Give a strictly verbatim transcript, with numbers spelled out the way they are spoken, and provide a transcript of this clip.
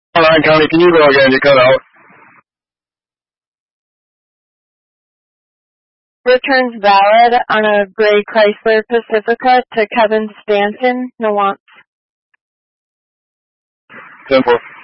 All right, Connie, can you go again? You cut out. Returns valid on a gray Chrysler Pacifica to Kevin Stanton, Nuance. Simple.